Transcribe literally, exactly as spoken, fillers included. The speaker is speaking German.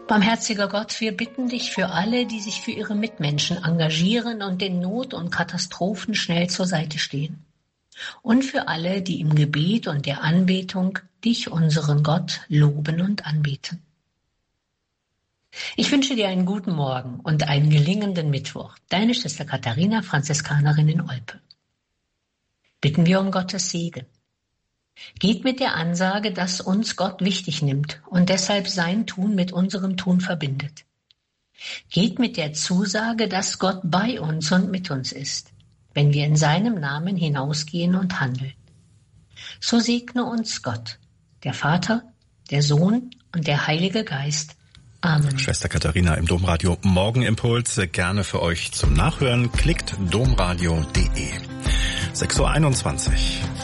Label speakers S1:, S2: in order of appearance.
S1: Barmherziger Gott, wir bitten dich für alle, die sich für ihre Mitmenschen engagieren und in Not und Katastrophen schnell zur Seite stehen. Und für alle, die im Gebet und der Anbetung dich, unseren Gott, loben und anbeten. Ich wünsche dir einen guten Morgen und einen gelingenden Mittwoch. Deine Schwester Katharina, Franziskanerin in Olpe. Bitten wir um Gottes Segen. Geht mit der Ansage, dass uns Gott wichtig nimmt und deshalb sein Tun mit unserem Tun verbindet. Geht mit der Zusage, dass Gott bei uns und mit uns ist, wenn wir in seinem Namen hinausgehen und handeln. So segne uns Gott, der Vater, der Sohn und der Heilige Geist. Amen.
S2: Schwester Katharina im Domradio Morgenimpuls, gerne für euch zum Nachhören. Klickt domradio punkt de. sechs Uhr einundzwanzig.